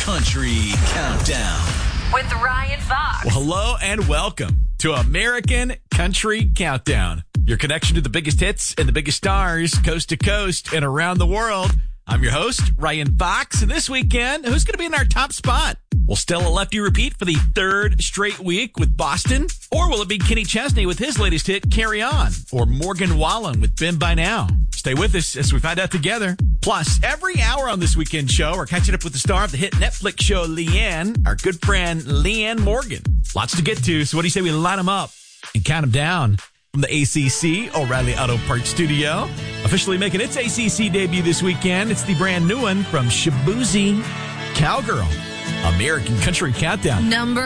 Country Countdown with Ryan Fox. Well, hello and welcome to American Country Countdown, your connection to the biggest hits and the biggest stars coast to coast and around the world. I'm your host, Ryan Fox, and this weekend, who's going to be in our top spot? Will Stella Lefty repeat for the third straight week with Boston? Or will it be Kenny Chesney with his latest hit, Carry On? Or Morgan Wallen with Been By Now? Stay with us as we find out together. Plus, every hour on this weekend show, we're catching up with the star of the hit Netflix show, Leanne, our good friend, Leanne Morgan. Lots to get to, so what do you say we line them up and count them down? From the ACC, O'Reilly Auto Parts Studio, officially making its ACC debut this weekend. It's the brand new one from Shaboozey Cowgirl. American Country Countdown. Number